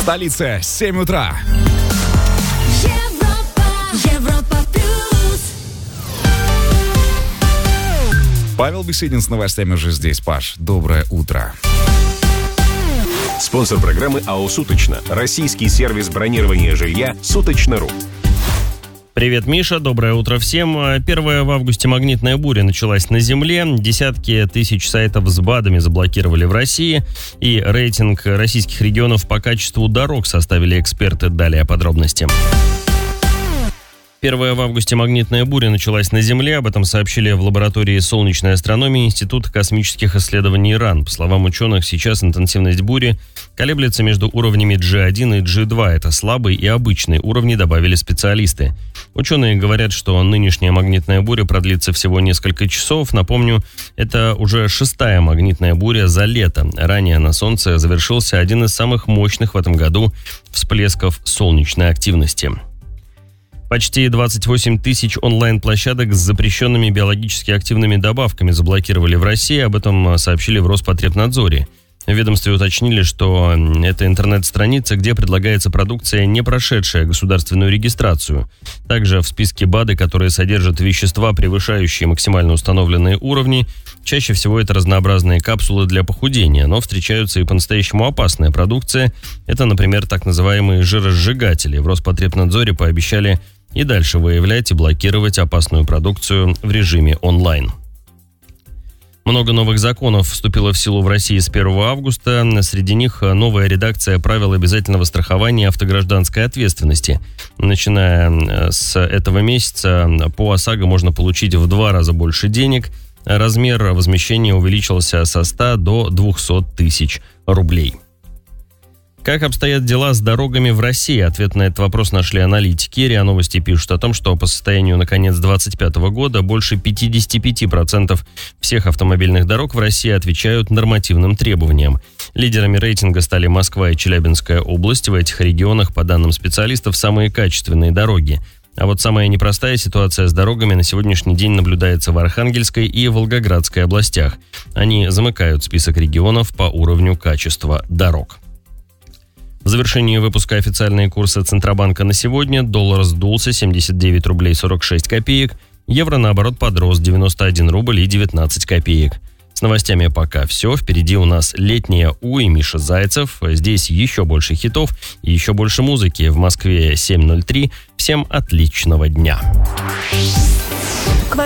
Столица, 7 утра. Европа плюс. Павел Беседин с новостями уже здесь. Паш, доброе утро. Спонсор программы АО «Суточно». Российский сервис бронирования жилья «Суточно.ру». Привет, Миша, доброе утро всем. 1 в августе магнитная буря началась на Земле. Десятки тысяч сайтов с БАДами заблокировали в России. И рейтинг российских регионов по качеству дорог составили эксперты. Далее подробности. 1 в августе магнитная буря началась на Земле. Об этом сообщили в лаборатории солнечной астрономии Института космических исследований РАН. По словам ученых, сейчас интенсивность бури колеблется между уровнями G1 и G2. Это слабый и обычный уровни, добавили специалисты. Ученые говорят, что нынешняя магнитная буря продлится всего несколько часов. Напомню, это уже 6-я магнитная буря за лето. Ранее на Солнце завершился один из самых мощных в этом году всплесков солнечной активности. Почти 28 тысяч онлайн-площадок с запрещенными биологически активными добавками заблокировали в России. Об этом сообщили в Роспотребнадзоре. В ведомстве уточнили, что это интернет-страница, где предлагается продукция, не прошедшая государственную регистрацию. Также в списке БАДы, которые содержат вещества, превышающие максимально установленные уровни. Чаще всего это разнообразные капсулы для похудения, но встречаются и по-настоящему опасная продукция. Это, например, так называемые жиросжигатели. В Роспотребнадзоре пообещали и дальше выявлять и блокировать опасную продукцию в режиме онлайн. Много новых законов вступило в силу в России с 1 августа. Среди них новая редакция правил обязательного страхования автогражданской ответственности. Начиная с этого месяца по ОСАГО можно получить в 2 раза больше денег. Размер возмещения увеличился со 100 до 200 тысяч рублей. Как обстоят дела с дорогами в России? Ответ на этот вопрос нашли аналитики. РИА Новости пишут о том, что по состоянию на конец 2025 года больше 55% всех автомобильных дорог в России отвечают нормативным требованиям. Лидерами рейтинга стали Москва и Челябинская область. В этих регионах, по данным специалистов, самые качественные дороги. А вот самая непростая ситуация с дорогами на сегодняшний день наблюдается в Архангельской и Волгоградской областях. Они замыкают список регионов по уровню качества дорог. В завершении выпуска официальные курсы Центробанка на сегодня. Доллар сдулся 79 рублей 46 копеек. Евро, наоборот, подрос 91 рубль и 19 копеек. С новостями пока все. Впереди у нас летняя У и Миша Зайцев. Здесь еще больше хитов и еще больше музыки. В Москве 7:03. Всем отличного дня.